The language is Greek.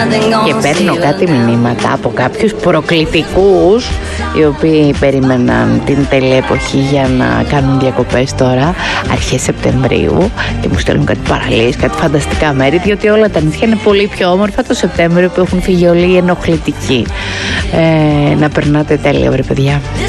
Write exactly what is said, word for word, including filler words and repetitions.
Και παίρνω κάτι μηνύματα από κάποιους προκλητικούς οι οποίοι περίμεναν την τέλεια εποχή για να κάνουν διακοπές τώρα αρχές Σεπτεμβρίου και μου στέλνουν κάτι παραλίες, κάτι φανταστικά μέρη, διότι όλα τα νησιά είναι πολύ πιο όμορφα το Σεπτέμβριο που έχουν φύγει όλοι οι ενοχλητικοί. Ε, να περνάτε τέλεια βρε παιδιά.